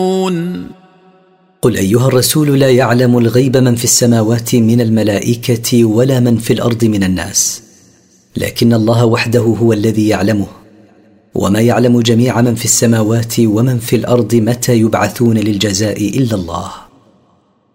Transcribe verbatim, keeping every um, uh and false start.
قل أيها الرسول لا يعلم الغيب من في السماوات من الملائكة ولا من في الأرض من الناس، لكن الله وحده هو الذي يعلمه، وما يعلم جميع من في السماوات ومن في الأرض متى يبعثون للجزاء إلا الله.